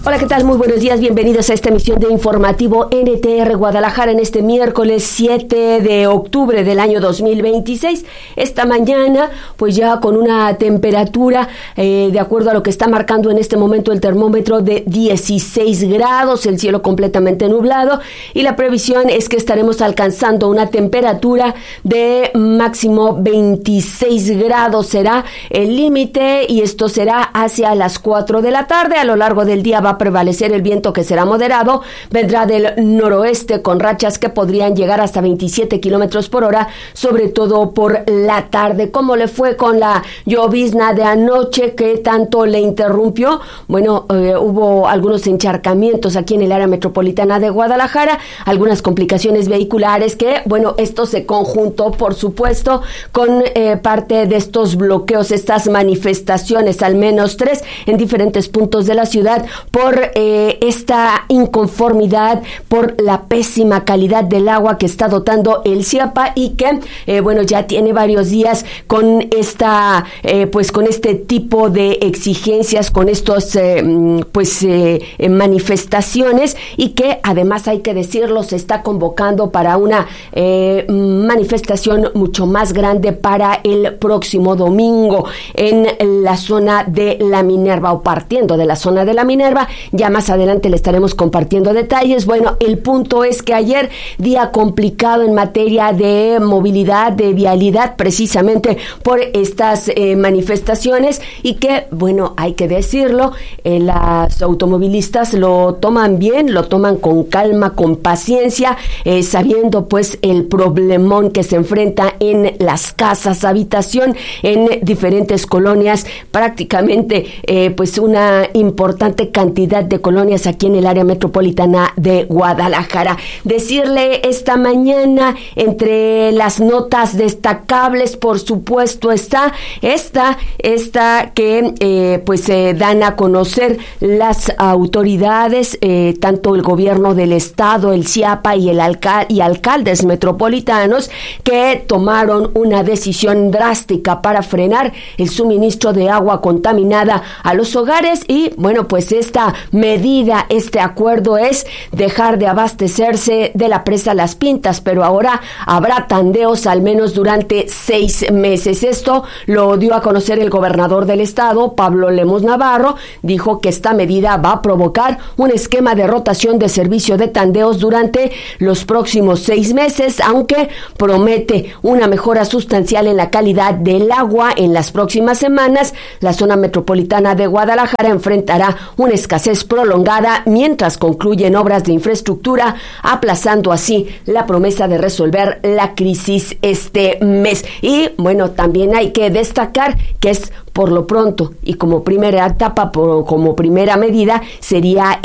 Hola, ¿qué tal? Muy buenos días, bienvenidos a esta emisión de Informativo NTR Guadalajara en este miércoles 7 de octubre del año 2026. Esta mañana, pues ya con una temperatura, de acuerdo a lo que está marcando en este momento el termómetro, de 16 grados, el cielo completamente nublado, y la previsión es que estaremos alcanzando una temperatura de máximo 26 grados, será el límite, y esto será hacia las 4 de la tarde. A lo largo del día va a prevalecer el viento, que será moderado, vendrá del noroeste con rachas que podrían llegar hasta 27 kilómetros por hora, sobre todo por la tarde. ¿Cómo le fue con la llovizna de anoche? ¿Qué tanto le interrumpió? Bueno, hubo algunos encharcamientos aquí en el área metropolitana de Guadalajara, algunas complicaciones vehiculares que, bueno, esto se conjuntó, por supuesto, con parte de estos bloqueos, estas manifestaciones, al menos 3 en diferentes puntos de la ciudad, por esta inconformidad por la pésima calidad del agua que está dotando el CIAPA y que, bueno, ya tiene varios días con esta, pues con este tipo de exigencias, con estos, manifestaciones, y que además, hay que decirlo, se está convocando para una manifestación mucho más grande para el próximo domingo en la zona de la Minerva, o partiendo de la zona de la Minerva. Ya más adelante le estaremos compartiendo detalles. Bueno, el punto es que ayer, día complicado en materia de movilidad, de vialidad, precisamente por estas manifestaciones, y que, bueno, hay que decirlo, las automovilistas lo toman bien, lo toman con calma, con paciencia, sabiendo pues el problemón que se enfrenta en las casas habitación en diferentes colonias, prácticamente pues una importante cantidad de colonias aquí en el área metropolitana de Guadalajara. Decirle esta mañana, entre las notas destacables, por supuesto, está esta que dan a conocer las autoridades, tanto el gobierno del estado, el CIAPA y alcaldes metropolitanos, que tomaron una decisión drástica para frenar el suministro de agua contaminada a los hogares. Y bueno, pues esta medida, este acuerdo, es dejar de abastecerse de la presa Las Pintas, pero ahora habrá tandeos al menos durante 6 meses. Esto lo dio a conocer el gobernador del estado, Pablo Lemus Navarro. Dijo que esta medida va a provocar un esquema de rotación de servicio de tandeos durante los próximos 6 meses, aunque promete una mejora sustancial en la calidad del agua. En las próximas semanas, la zona metropolitana de Guadalajara enfrentará una escasez prolongada mientras concluyen obras de infraestructura, aplazando así la promesa de resolver la crisis este mes. Y bueno, también hay que destacar que es por lo pronto, y como primera etapa, como primera medida, sería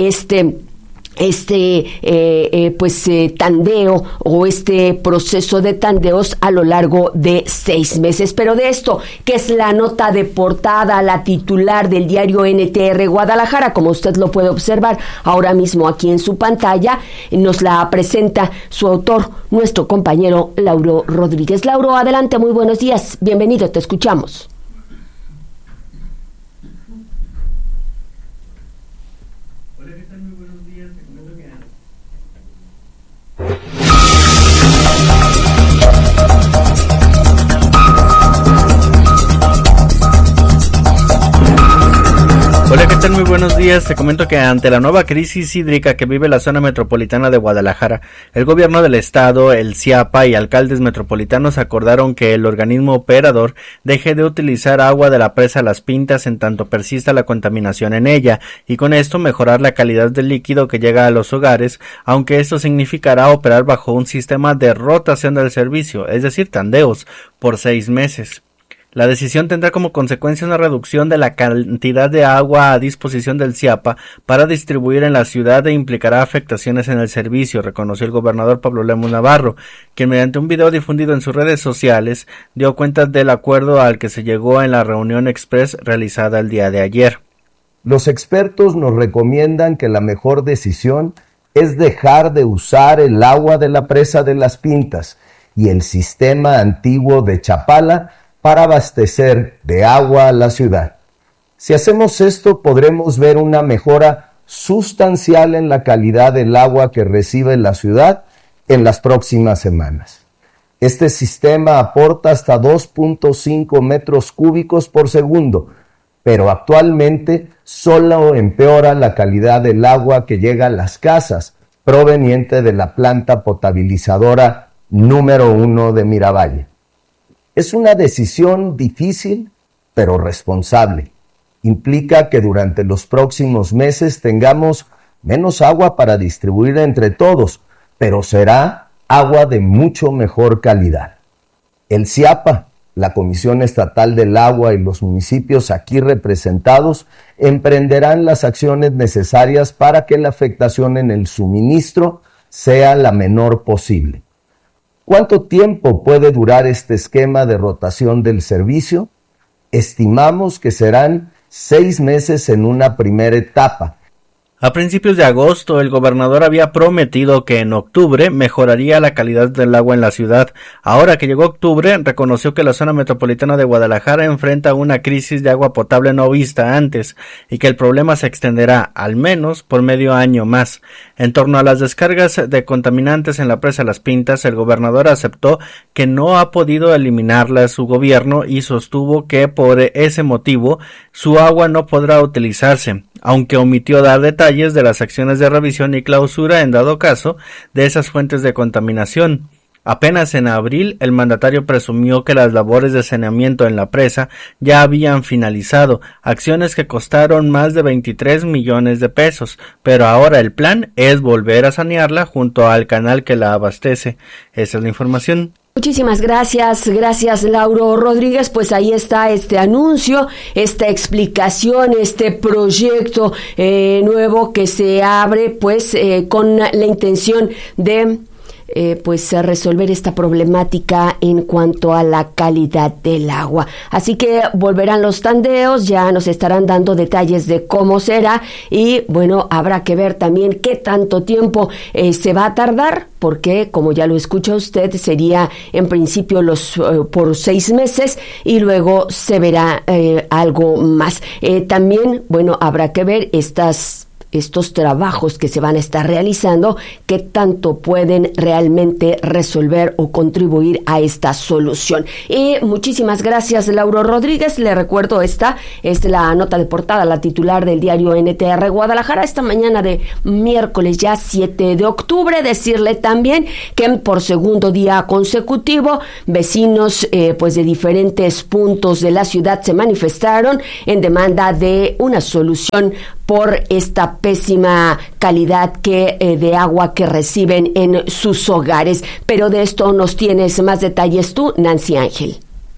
tandeo, o este proceso de tandeos a lo largo de 6 meses. Pero de esto, que es la nota de portada, la titular del diario NTR Guadalajara, como usted lo puede observar ahora mismo aquí en su pantalla, nos la presenta su autor, nuestro compañero Lauro Rodríguez. Lauro, adelante, muy buenos días, bienvenido, te escuchamos. Hola, ¿qué tal? Muy buenos días. Te comento que ante la nueva crisis hídrica que vive la zona metropolitana de Guadalajara, el gobierno del estado, el CIAPA y alcaldes metropolitanos acordaron que el organismo operador deje de utilizar agua de la presa Las Pintas en tanto persista la contaminación en ella, y con esto mejorar la calidad del líquido que llega a los hogares, aunque esto significará operar bajo un sistema de rotación del servicio, es decir, tandeos, por 6 meses. La decisión tendrá como consecuencia una reducción de la cantidad de agua a disposición del CIAPA para distribuir en la ciudad e implicará afectaciones en el servicio, reconoció el gobernador Pablo Lemus Navarro, quien mediante un video difundido en sus redes sociales dio cuenta del acuerdo al que se llegó en la reunión express realizada el día de ayer. Los expertos nos recomiendan que la mejor decisión es dejar de usar el agua de la presa de Las Pintas y el sistema antiguo de Chapala para abastecer de agua a la ciudad. Si hacemos esto, podremos ver una mejora sustancial en la calidad del agua que recibe la ciudad en las próximas semanas. Este sistema aporta hasta 2.5 metros cúbicos por segundo, pero actualmente solo empeora la calidad del agua que llega a las casas, proveniente de la planta potabilizadora número 1 de Miravalle. Es una decisión difícil, pero responsable. Implica que durante los próximos meses tengamos menos agua para distribuir entre todos, pero será agua de mucho mejor calidad. El CIAPA, la Comisión Estatal del Agua y los municipios aquí representados emprenderán las acciones necesarias para que la afectación en el suministro sea la menor posible. ¿Cuánto tiempo puede durar este esquema de rotación del servicio? Estimamos que serán 6 meses en una primera etapa. A principios de agosto, el gobernador había prometido que en octubre mejoraría la calidad del agua en la ciudad. Ahora que llegó octubre, reconoció que la zona metropolitana de Guadalajara enfrenta una crisis de agua potable no vista antes y que el problema se extenderá, al menos, por medio año más. En torno a las descargas de contaminantes en la presa Las Pintas, el gobernador aceptó que no ha podido eliminarlas su gobierno y sostuvo que por ese motivo su agua no podrá utilizarse, aunque omitió dar detalles de las acciones de revisión y clausura en dado caso de esas fuentes de contaminación. Apenas en abril, el mandatario presumió que las labores de saneamiento en la presa ya habían finalizado, acciones que costaron más de 23 millones de pesos, pero ahora el plan es volver a sanearla junto al canal que la abastece. Esa es la información. Muchísimas gracias Lauro Rodríguez. Pues ahí está este anuncio, esta explicación, este proyecto nuevo que se abre pues con la intención de resolver esta problemática en cuanto a la calidad del agua. Así que volverán los tandeos, ya nos estarán dando detalles de cómo será y bueno, habrá que ver también qué tanto tiempo se va a tardar, porque como ya lo escucha usted, sería en principio por 6 meses y luego se verá algo más. También, bueno, habrá que ver estos trabajos que se van a estar realizando, qué tanto pueden realmente resolver o contribuir a esta solución. Y muchísimas gracias, Lauro Rodríguez. Le recuerdo, esta es la nota de portada, la titular del diario NTR Guadalajara, esta mañana de miércoles ya 7 de octubre. Decirle también que por segundo día consecutivo, vecinos de diferentes puntos de la ciudad se manifestaron en demanda de una solución por esta pésima calidad de agua que reciben en sus hogares. Pero de esto nos tienes más detalles tú, Nancy Ángel.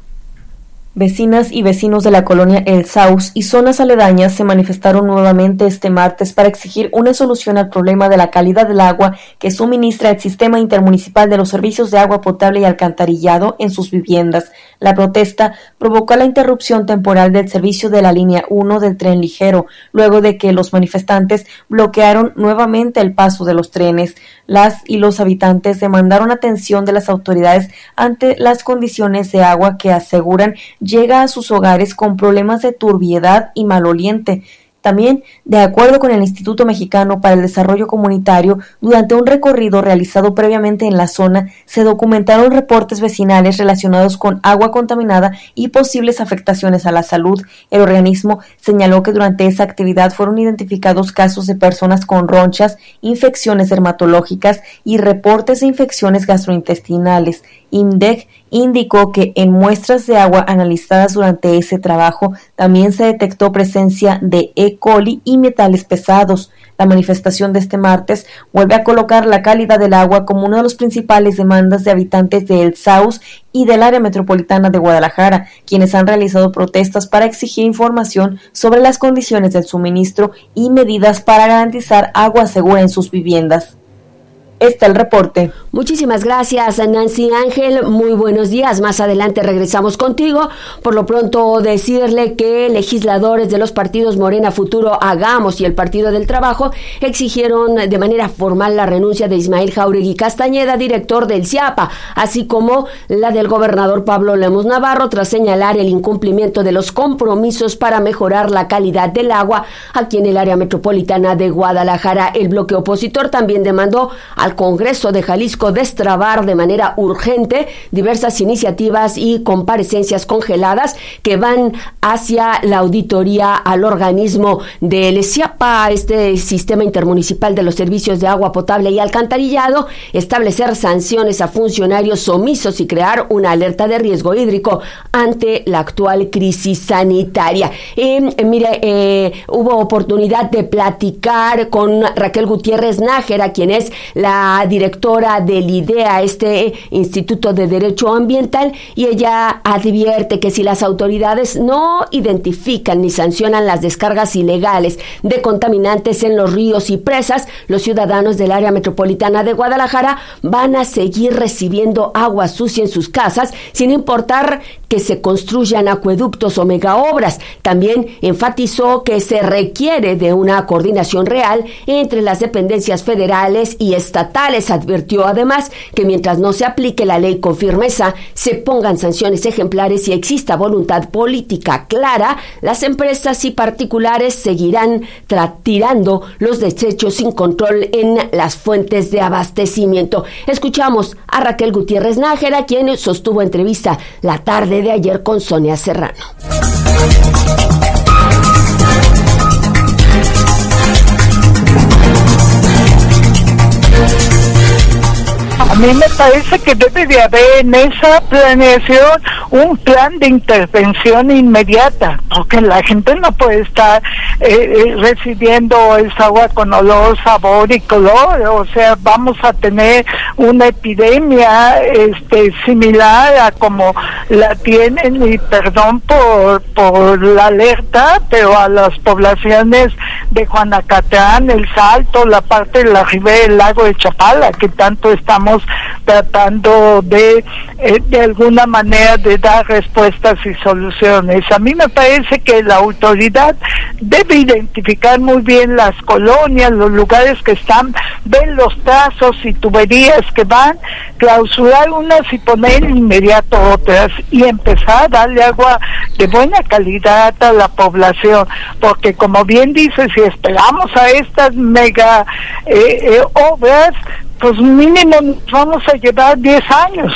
Vecinas y vecinos de la colonia El Saus y zonas aledañas se manifestaron nuevamente este martes para exigir una solución al problema de la calidad del agua que suministra el Sistema Intermunicipal de los Servicios de Agua Potable y Alcantarillado en sus viviendas. La protesta provocó la interrupción temporal del servicio de la línea 1 del tren ligero, luego de que los manifestantes bloquearon nuevamente el paso de los trenes. Las y los habitantes demandaron atención de las autoridades ante las condiciones de agua que aseguran llega a sus hogares con problemas de turbiedad y maloliente. También, de acuerdo con el Instituto Mexicano para el Desarrollo Comunitario, durante un recorrido realizado previamente en la zona, se documentaron reportes vecinales relacionados con agua contaminada y posibles afectaciones a la salud. El organismo señaló que durante esa actividad fueron identificados casos de personas con ronchas, infecciones dermatológicas y reportes de infecciones gastrointestinales. INDEC indicó que en muestras de agua analizadas durante ese trabajo también se detectó presencia de E. coli y metales pesados. La manifestación de este martes vuelve a colocar la calidad del agua como una de las principales demandas de habitantes de El Saus y del área metropolitana de Guadalajara, quienes han realizado protestas para exigir información sobre las condiciones del suministro y medidas para garantizar agua segura en sus viviendas. Está el reporte. Muchísimas gracias, Nancy Ángel. Muy buenos días. Más adelante regresamos contigo. Por lo pronto, decirle que legisladores de los partidos Morena, Futuro, Hagamos y el Partido del Trabajo exigieron de manera formal la renuncia de Ismael Jáuregui Castañeda, director del CIAPA, así como la del gobernador Pablo Lemus Navarro, tras señalar el incumplimiento de los compromisos para mejorar la calidad del agua aquí en el área metropolitana de Guadalajara. El bloque opositor también demandó al Congreso de Jalisco destrabar de manera urgente diversas iniciativas y comparecencias congeladas que van hacia la auditoría al organismo del CIAPA, este Sistema Intermunicipal de los Servicios de Agua Potable y Alcantarillado, establecer sanciones a funcionarios omisos y crear una alerta de riesgo hídrico ante la actual crisis sanitaria. Hubo oportunidad de platicar con Raquel Gutiérrez Nájera, quien es la directora del IDEA, este Instituto de Derecho Ambiental, y ella advierte que si las autoridades no identifican ni sancionan las descargas ilegales de contaminantes en los ríos y presas, los ciudadanos del área metropolitana de Guadalajara van a seguir recibiendo agua sucia en sus casas, sin importar que se construyan acueductos o megaobras. También enfatizó que se requiere de una coordinación real entre las dependencias federales y estatales. Advirtió además que mientras no se aplique la ley con firmeza, se pongan sanciones ejemplares y exista voluntad política clara, las empresas y particulares seguirán tirando los desechos sin control en las fuentes de abastecimiento. Escuchamos a Raquel Gutiérrez Nájera, quien sostuvo entrevista la tarde de ayer con Sonia Serrano. A mí me parece que debe de haber en esa planeación un plan de intervención inmediata, porque la gente no puede estar recibiendo esa agua con olor, sabor y color. O sea, vamos a tener una epidemia similar a como la tienen, y perdón por la alerta, pero a las poblaciones de Juanacatlán, El Salto, la parte de la ribera del lago de Chapala, que tanto estamos tratando de alguna manera de dar respuestas y soluciones. A mí me parece que la autoridad debe identificar muy bien las colonias, los lugares que están, ver los trazos y tuberías que van, clausurar unas y poner inmediato otras, y empezar a darle agua de buena calidad a la población, porque como bien dice, si esperamos a estas mega obras, pues mínimo nos vamos a llevar 10 años.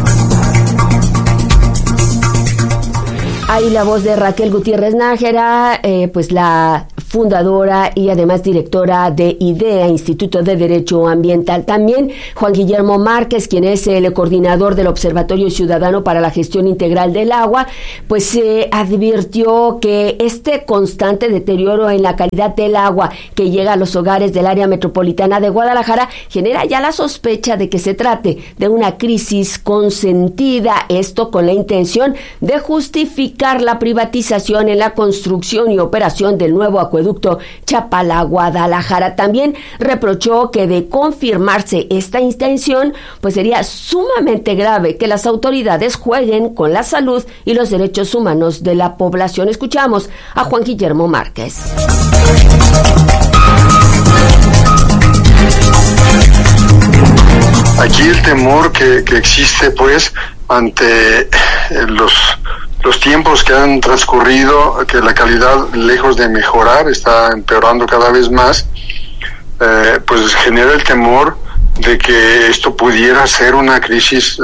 Ahí la voz de Raquel Gutiérrez Nájera, pues la fundadora y además directora de IDEA, Instituto de Derecho Ambiental. También Juan Guillermo Márquez, quien es el coordinador del Observatorio Ciudadano para la Gestión Integral del Agua, pues advirtió que este constante deterioro en la calidad del agua que llega a los hogares del área metropolitana de Guadalajara genera ya la sospecha de que se trate de una crisis consentida, esto con la intención de justificar la privatización en la construcción y operación del nuevo acueducto Chapala-Guadalajara. También reprochó que de confirmarse esta intención, pues sería sumamente grave que las autoridades jueguen con la salud y los derechos humanos de la población. Escuchamos a Juan Guillermo Márquez. Aquí el temor que existe, pues, ante los tiempos que han transcurrido, que la calidad, lejos de mejorar, está empeorando cada vez más, pues genera el temor de que esto pudiera ser una crisis,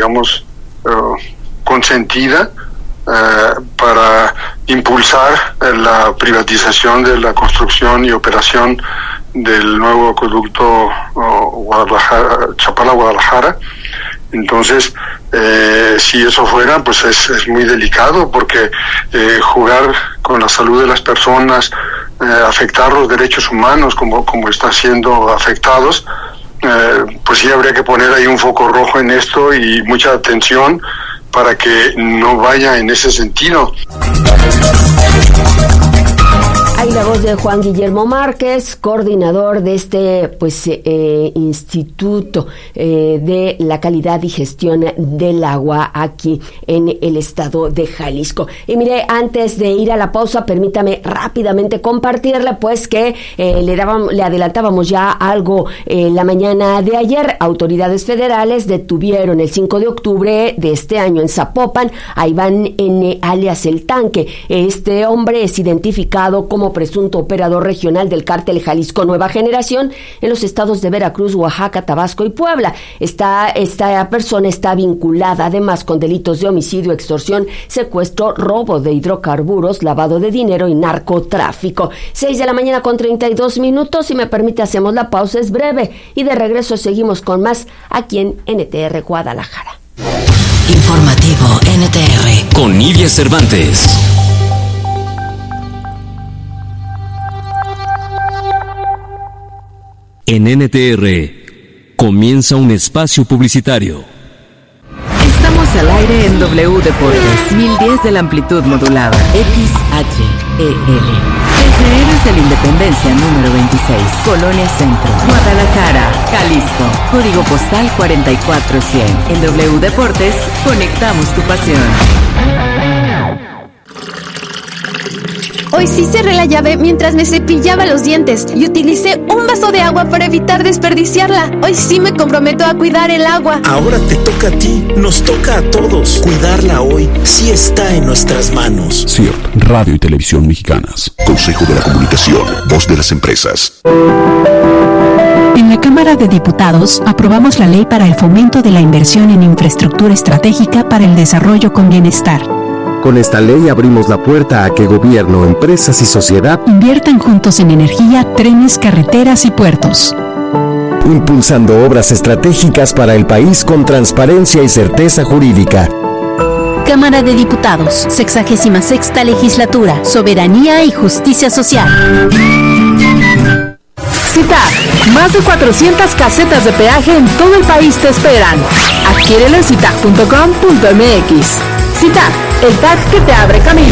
consentida, para impulsar la privatización de la construcción y operación del nuevo acueducto Chapala-Guadalajara. Entonces, si eso fuera, pues es muy delicado, porque jugar con la salud de las personas, afectar los derechos humanos como está siendo afectados, pues sí habría que poner ahí un foco rojo en esto y mucha atención para que no vaya en ese sentido. Hay la voz de Juan Guillermo Márquez, coordinador de este Instituto de la Calidad y Gestión del Agua aquí en el estado de Jalisco. Y mire, antes de ir a la pausa, permítame rápidamente compartirle pues que le adelantábamos ya algo la mañana de ayer. Autoridades federales detuvieron el 5 de octubre de este año en Zapopan a Iván N. alias El Tanque. Este hombre es identificado como presunto operador regional del cártel Jalisco Nueva Generación en los estados de Veracruz, Oaxaca, Tabasco y Puebla. Esta persona está vinculada además con delitos de homicidio, extorsión, secuestro, robo de hidrocarburos, lavado de dinero y narcotráfico. 6:32 a.m. Si me permite, hacemos la pausa, es breve, y de regreso seguimos con más aquí en NTR Guadalajara. Informativo NTR con Nidia Cervantes. En NTR comienza un espacio publicitario. Estamos al aire en W Deportes, 1010 de la amplitud modulada, XHEL. Desde Héroes de la Independencia número 26, Colonia Centro, Guadalajara, Jalisco, código postal 44100. En W Deportes, conectamos tu pasión. Hoy sí cerré la llave mientras me cepillaba los dientes y utilicé un vaso de agua para evitar desperdiciarla. Hoy sí me comprometo a cuidar el agua. Ahora te toca a ti, nos toca a todos. Cuidarla hoy sí está en nuestras manos. CIRT, Radio y Televisión Mexicanas. Consejo de la Comunicación, voz de las empresas. En la Cámara de Diputados aprobamos la ley para el fomento de la inversión en infraestructura estratégica para el desarrollo con bienestar. Con esta ley abrimos la puerta a que gobierno, empresas y sociedad inviertan juntos en energía, trenes, carreteras y puertos. Impulsando obras estratégicas para el país con transparencia y certeza jurídica. Cámara de Diputados, 66ª Legislatura, Soberanía y Justicia Social. CITAG, más de 400 casetas de peaje en todo el país te esperan. Adquiérelo en citag.com.mx. CITAG, el TAG que te abre camino.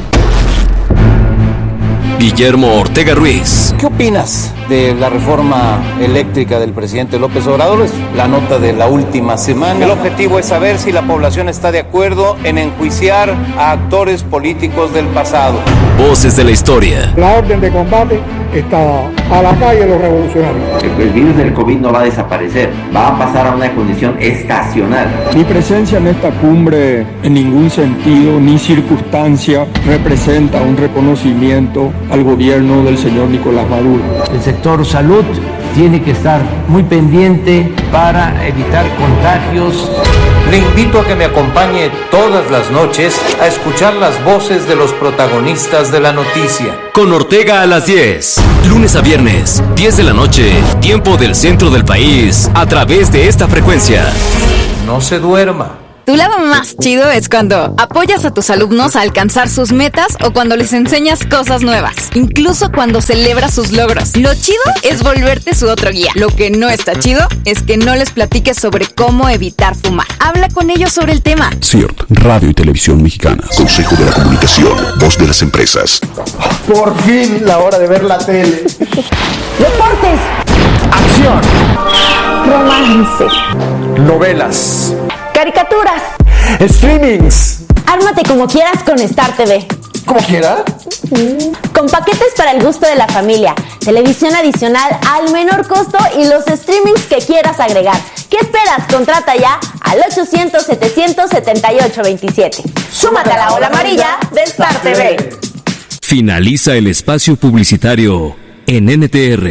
Guillermo Ortega Ruiz. ¿Qué opinas de la reforma eléctrica del presidente López Obrador? Es la nota de la última semana. El objetivo es saber si la población está de acuerdo en enjuiciar a actores políticos del pasado. Voces de la historia. La orden de combate está a la calle de los revolucionarios. El virus del COVID no va a desaparecer, va a pasar a una condición estacional. Mi presencia en esta cumbre en ningún sentido ni circunstancia representa un reconocimiento al gobierno del señor Nicolás Maduro. El sector salud tiene que estar muy pendiente para evitar contagios. Le invito a que me acompañe todas las noches a escuchar las voces de los protagonistas de la noticia. Con Ortega a las 10, lunes a viernes, 10 de la noche, tiempo del centro del país, a través de esta frecuencia. No se duerma. Tu lado más chido es cuando apoyas a tus alumnos a alcanzar sus metas o cuando les enseñas cosas nuevas, incluso cuando celebras sus logros. Lo chido es volverte su otro guía. Lo que no está chido es que no les platiques sobre cómo evitar fumar. Habla con ellos sobre el tema. CIRT, Radio y Televisión Mexicanas. Consejo de la Comunicación, voz de las empresas. Por fin, la hora de ver la tele. Deportes. Acción. Romance. Novelas. Caricaturas. Streamings. Ármate como quieras con Star TV. ¿Cómo quiera? Con paquetes para el gusto de la familia, televisión adicional al menor costo y los streamings que quieras agregar. ¿Qué esperas? Contrata ya al 800-778-27. Súmate a la ola amarilla de Star TV. Finaliza el espacio publicitario en NTR.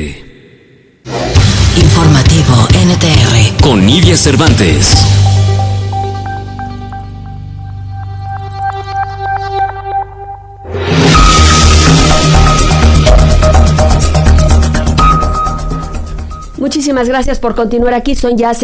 Informativo NTR con Nidia Cervantes. Muchísimas gracias por continuar aquí. Son ya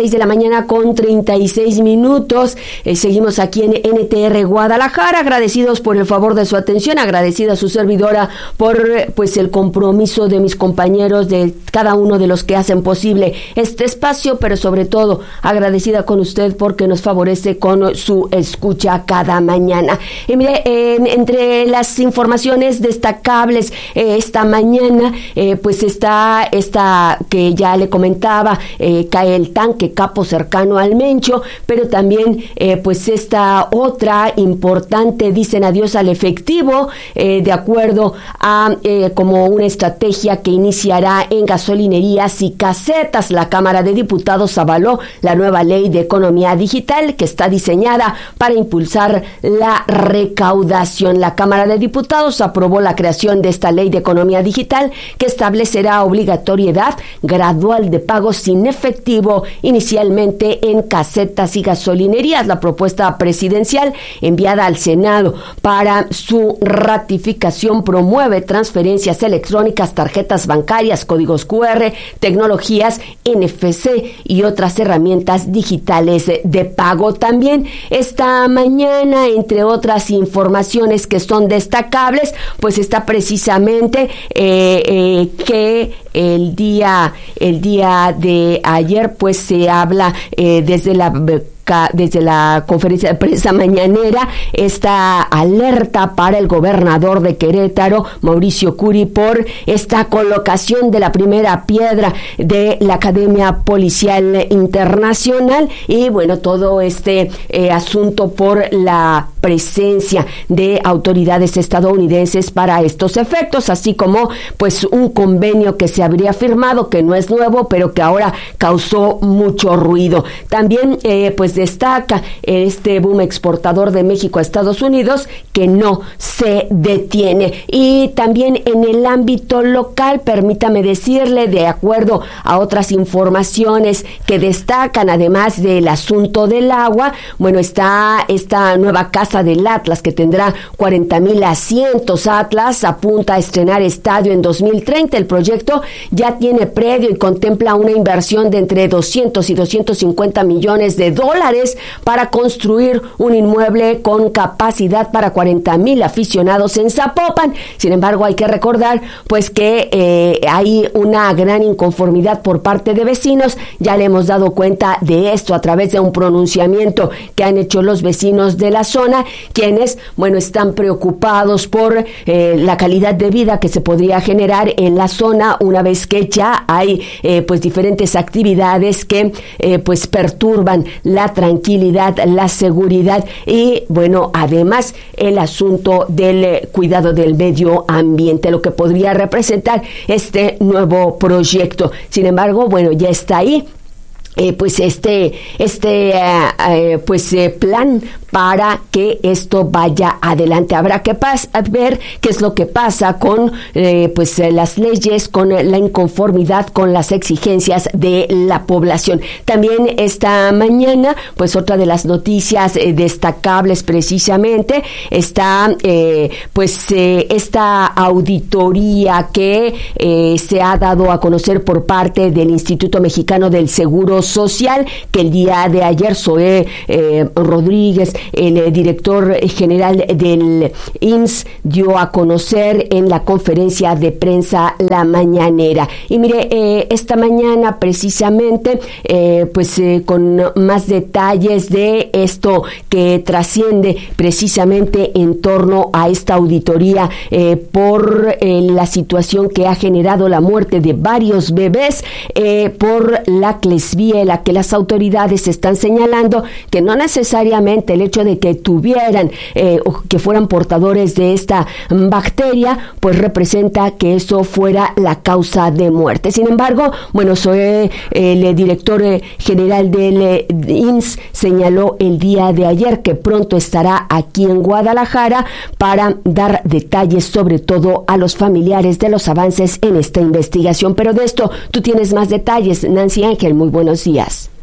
6:36 a.m. Seguimos aquí en NTR Guadalajara. Agradecidos por el favor de su atención. Agradecida a su servidora por pues el compromiso de mis compañeros, de cada uno de los que hacen posible este espacio, pero sobre todo agradecida con usted porque nos favorece con su escucha cada mañana. Y mire, entre las informaciones destacables esta mañana, pues está esta que ya le comentaba, cae el tanque Capo cercano al Mencho, pero también pues esta otra importante, dicen adiós al efectivo, de acuerdo a como una estrategia que iniciará en gasolinerías y casetas. La Cámara de Diputados avaló la nueva ley de economía digital que está diseñada para impulsar la recaudación. La Cámara de Diputados aprobó la creación de esta ley de economía digital que establecerá obligatoriedad gradual de pagos sin efectivo inicialmente en casetas y gasolinerías. La propuesta presidencial enviada al Senado para su ratificación promueve transferencias electrónicas, tarjetas bancarias, códigos QR, tecnologías NFC y otras herramientas digitales de pago. También esta mañana, entre otras informaciones que son destacables, pues está precisamente que el día de ayer pues se habla desde la conferencia de prensa mañanera, esta alerta para el gobernador de Querétaro, Mauricio Curi, por esta colocación de la primera piedra de la Academia Policial Internacional y bueno, todo este asunto por la presencia de autoridades estadounidenses para estos efectos, así como pues un convenio que se habría firmado, que no es nuevo, pero que ahora causó mucho ruido. También pues destaca este boom exportador de México a Estados Unidos que no se detiene. Y también en el ámbito local, permítame decirle, de acuerdo a otras informaciones que destacan, además del asunto del agua, bueno, está esta nueva casa del Atlas que tendrá 40,000 asientos. Atlas apunta a estrenar estadio en 2030. El proyecto ya tiene predio y contempla una inversión de entre 200 y 250 millones de dólares para construir un inmueble con capacidad para 40,000 aficionados en Zapopan. Sin embargo, hay que recordar pues que hay una gran inconformidad por parte de vecinos. Ya le hemos dado cuenta de esto a través de un pronunciamiento que han hecho los vecinos de la zona, quienes, bueno, están preocupados por la calidad de vida que se podría generar en la zona una vez que ya hay pues diferentes actividades que pues perturban la tranquilidad, la seguridad y bueno, además el asunto del cuidado del medio ambiente, lo que podría representar este nuevo proyecto. Sin embargo, bueno, ya está ahí. Pues plan para que esto vaya adelante. Habrá que ver qué es lo que pasa con las leyes, con la inconformidad, con las exigencias de la población. También esta mañana, pues otra de las noticias destacables precisamente está esta auditoría que se ha dado a conocer por parte del Instituto Mexicano del Seguro Social, que el día de ayer Zoé Rodríguez, el director general del IMSS, dio a conocer en la conferencia de prensa la mañanera. Y mire, esta mañana precisamente con más detalles de esto que trasciende precisamente en torno a esta auditoría por la situación que ha generado la muerte de varios bebés por la clesviela, que las autoridades están señalando que no necesariamente el hecho de que tuvieran o que fueran portadores de esta bacteria pues representa que eso fuera la causa de muerte. Sin embargo, bueno, soy el director general del IMSS señaló el día de ayer que pronto estará aquí en Guadalajara para dar detalles sobre todo a los familiares de los avances en esta investigación. Pero de esto tú tienes más detalles, Nancy Ángel. Muy buenos días.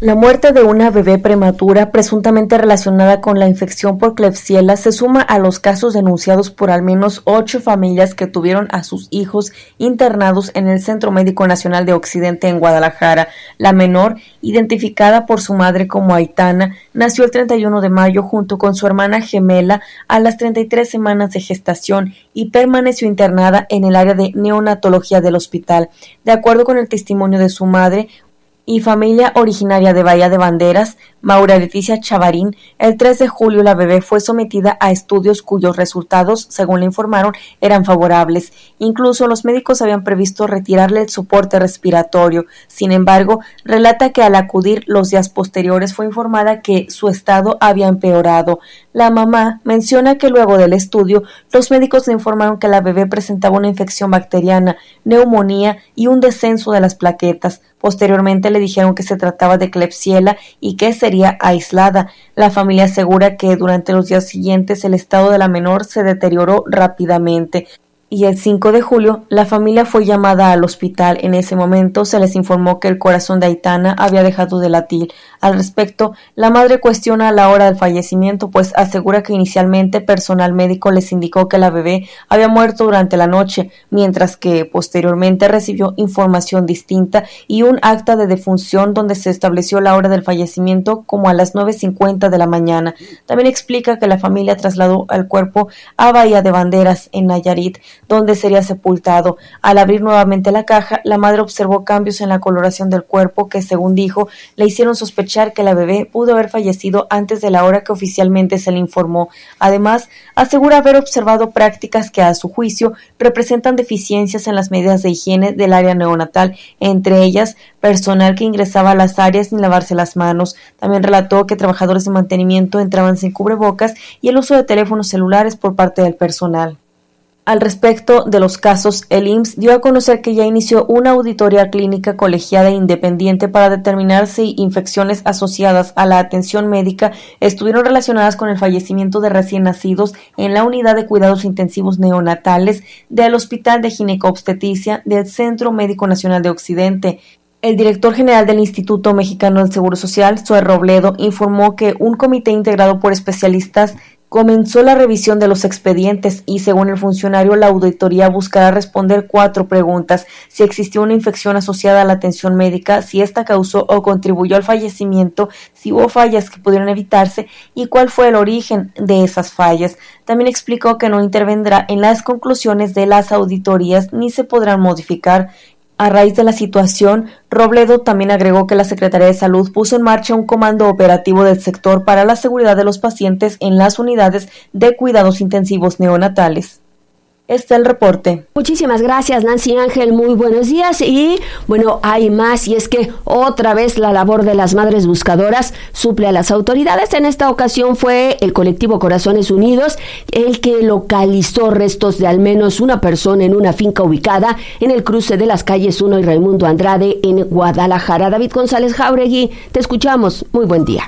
La muerte de una bebé prematura presuntamente relacionada con la infección por Klebsiella se suma a los casos denunciados por al menos 8 familias que tuvieron a sus hijos internados en el Centro Médico Nacional de Occidente en Guadalajara. La menor, identificada por su madre como Aitana, nació el 31 de mayo junto con su hermana gemela a las 33 semanas de gestación y permaneció internada en el área de neonatología del hospital. De acuerdo con el testimonio de su madre y familia originaria de Bahía de Banderas, Maura Leticia Chavarín, el 3 de julio la bebé fue sometida a estudios cuyos resultados, según le informaron, eran favorables. Incluso los médicos habían previsto retirarle el soporte respiratorio. Sin embargo, relata que al acudir los días posteriores fue informada que su estado había empeorado. La mamá menciona que luego del estudio, los médicos le informaron que la bebé presentaba una infección bacteriana, neumonía y un descenso de las plaquetas. Posteriormente le dijeron que se trataba de Klebsiella y que sería aislada. La familia asegura que durante los días siguientes el estado de la menor se deterioró rápidamente. Y el 5 de julio, la familia fue llamada al hospital. En ese momento se les informó que el corazón de Aitana había dejado de latir. Al respecto, la madre cuestiona la hora del fallecimiento, pues asegura que inicialmente personal médico les indicó que la bebé había muerto durante la noche, mientras que posteriormente recibió información distinta y un acta de defunción donde se estableció la hora del fallecimiento como a las 9:50 de la mañana. También explica que la familia trasladó el cuerpo a Bahía de Banderas, en Nayarit, donde sería sepultado. Al abrir nuevamente la caja, la madre observó cambios en la coloración del cuerpo que, según dijo, le hicieron sospechar que la bebé pudo haber fallecido antes de la hora que oficialmente se le informó. Además, asegura haber observado prácticas que, a su juicio, representan deficiencias en las medidas de higiene del área neonatal, entre ellas personal que ingresaba a las áreas sin lavarse las manos. También relató que trabajadores de mantenimiento entraban sin cubrebocas y el uso de teléfonos celulares por parte del personal. Al respecto de los casos, el IMSS dio a conocer que ya inició una auditoría clínica colegiada e independiente para determinar si infecciones asociadas a la atención médica estuvieron relacionadas con el fallecimiento de recién nacidos en la unidad de cuidados intensivos neonatales del Hospital de Ginecobstetricia del Centro Médico Nacional de Occidente. El director general del Instituto Mexicano del Seguro Social, Zoe Robledo, informó que un comité integrado por especialistas comenzó la revisión de los expedientes y, según el funcionario, la auditoría buscará responder 4 preguntas: si existió una infección asociada a la atención médica, si esta causó o contribuyó al fallecimiento, si hubo fallas que pudieron evitarse y cuál fue el origen de esas fallas. También explicó que no intervendrá en las conclusiones de las auditorías ni se podrán modificar. A raíz de la situación, Robledo también agregó que la Secretaría de Salud puso en marcha un comando operativo del sector para la seguridad de los pacientes en las unidades de cuidados intensivos neonatales. Este es el reporte. Muchísimas gracias, Nancy Ángel, muy buenos días. Y bueno, hay más, y es que otra vez la labor de las madres buscadoras suple a las autoridades. En esta ocasión fue el colectivo Corazones Unidos el que localizó restos de al menos una persona en una finca ubicada en el cruce de las calles 1 y Raimundo Andrade en Guadalajara. David González Jauregui, te escuchamos. Muy buen día.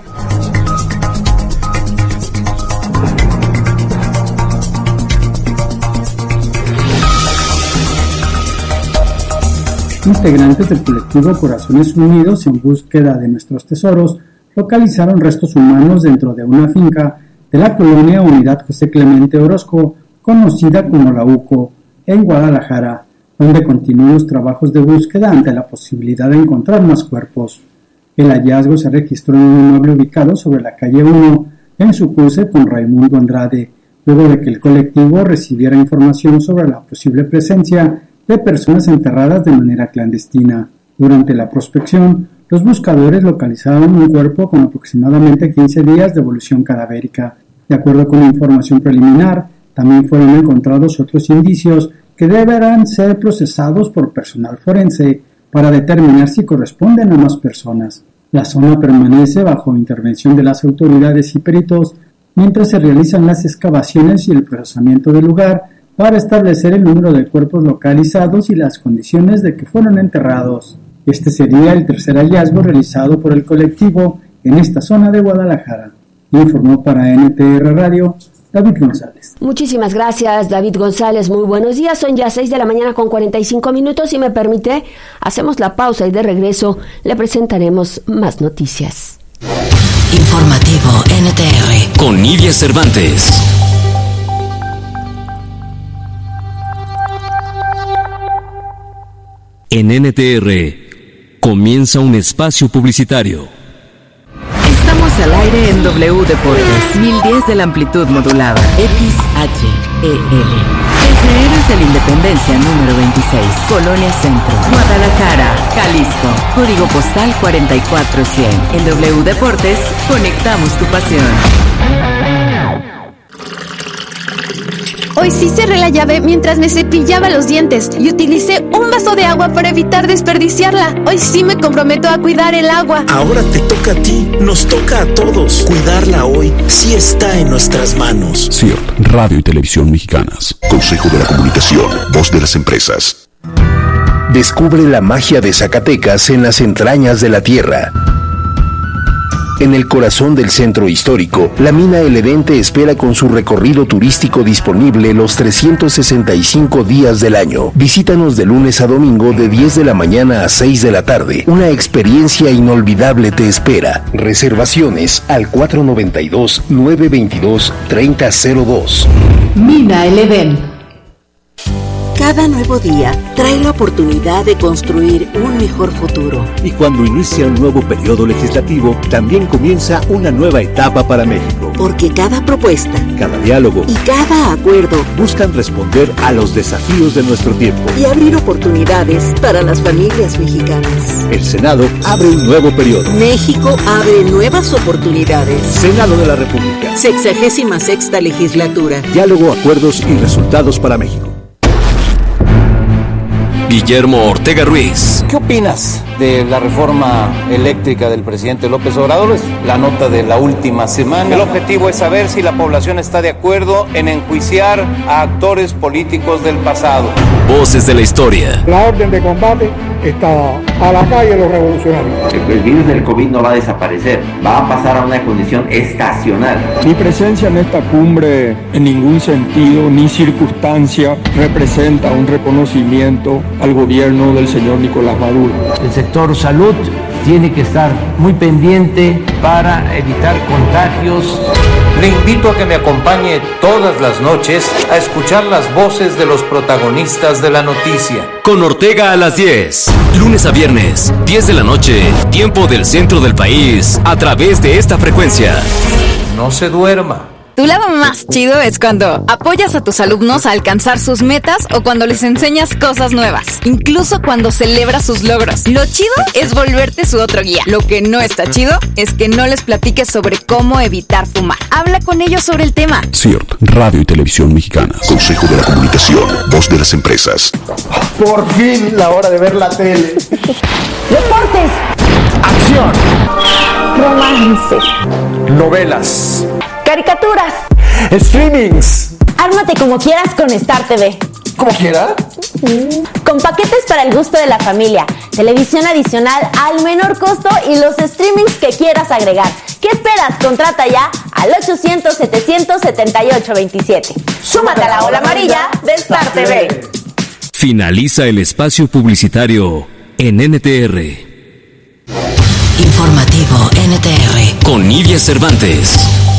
Integrantes del colectivo Corazones Unidos, en búsqueda de nuestros tesoros, localizaron restos humanos dentro de una finca de la colonia Unidad José Clemente Orozco, conocida como La UCO, en Guadalajara, donde continúan los trabajos de búsqueda ante la posibilidad de encontrar más cuerpos. El hallazgo se registró en un inmueble ubicado sobre la calle 1, en su cruce con Raimundo Andrade, luego de que el colectivo recibiera información sobre la posible presencia de personas enterradas de manera clandestina. Durante la prospección, los buscadores localizaron un cuerpo con aproximadamente 15 días de evolución cadavérica. De acuerdo con la información preliminar, también fueron encontrados otros indicios que deberán ser procesados por personal forense para determinar si corresponden a más personas. La zona permanece bajo intervención de las autoridades y peritos mientras se realizan las excavaciones y el procesamiento del lugar para establecer el número de cuerpos localizados y las condiciones de que fueron enterrados. Este sería el tercer hallazgo realizado por el colectivo en esta zona de Guadalajara. Informó para NTR Radio David González. Muchísimas gracias, David González. Muy buenos días. Son ya 6 de la mañana con 45 minutos. Si me permite, hacemos la pausa y de regreso le presentaremos más noticias. Informativo NTR. Con Nidia Cervantes. En NTR comienza un espacio publicitario. Estamos al aire en W Deportes, 1010 de la amplitud modulada, XHEL. Desde Héroes de la Independencia número 26, Colonia Centro, Guadalajara, Jalisco, código postal 44100. En W Deportes, conectamos tu pasión. Hoy sí cerré la llave mientras me cepillaba los dientes y utilicé un vaso de agua para evitar desperdiciarla. Hoy sí me comprometo a cuidar el agua. Ahora te toca a ti, nos toca a todos. Cuidarla hoy sí está en nuestras manos. CIRT, Radio y Televisión Mexicanas. Consejo de la Comunicación, voz de las empresas. Descubre la magia de Zacatecas en las entrañas de la tierra. En el corazón del centro histórico, la mina El Edén te espera con su recorrido turístico disponible los 365 días del año. Visítanos de lunes a domingo de 10 de la mañana a 6 de la tarde. Una experiencia inolvidable te espera. Reservaciones al 492-922-3002. Mina El Edén. Cada nuevo día trae la oportunidad de construir un mejor futuro. Y cuando inicia un nuevo periodo legislativo, también comienza una nueva etapa para México. Porque cada propuesta, cada diálogo y cada acuerdo buscan responder a los desafíos de nuestro tiempo y abrir oportunidades para las familias mexicanas. El Senado abre un nuevo periodo. México abre nuevas oportunidades. Senado de la República. 66ª legislatura. Diálogo, acuerdos y resultados para México. Guillermo Ortega Ruiz. ¿Qué opinas de la reforma eléctrica del presidente López Obrador? Es la nota de la última semana. El objetivo es saber si la población está de acuerdo en enjuiciar a actores políticos del pasado. Voces de la historia. La orden de combate está a la calle los revolucionarios. El virus del COVID no va a desaparecer, va a pasar a una condición estacional. Mi presencia en esta cumbre en ningún sentido ni circunstancia representa un reconocimiento al gobierno del señor Nicolás Maduro. El sector salud tiene que estar muy pendiente para evitar contagios. Le invito a que me acompañe todas las noches a escuchar las voces de los protagonistas de la noticia. Con Ortega a las 10, lunes a viernes, 10 de la noche, tiempo del centro del país, a través de esta frecuencia. No se duerma. Tu lado más chido es cuando apoyas a tus alumnos a alcanzar sus metas o cuando les enseñas cosas nuevas, incluso cuando celebras sus logros. Lo chido es volverte su otro guía. Lo que no está chido es que no les platiques sobre cómo evitar fumar. Habla con ellos sobre el tema. CIRT, Radio y Televisión Mexicanas. Consejo de la Comunicación, voz de las empresas. Por fin la hora de ver la tele. Deportes. Acción. Romance. Novelas. Caricaturas. Streamings. Ármate como quieras con Star TV. ¿Cómo quiera? Con paquetes para el gusto de la familia, televisión adicional al menor costo y los streamings que quieras agregar. ¿Qué esperas? Contrata ya al 800-700-7827. Súmate a la ola amarilla de Star TV. Finaliza el espacio publicitario en NTR. Informativo NTR. Con Nidia Cervantes.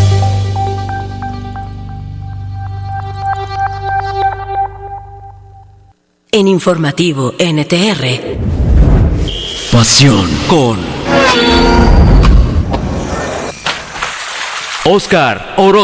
En Informativo NTR. Pasión con Oscar Orozco.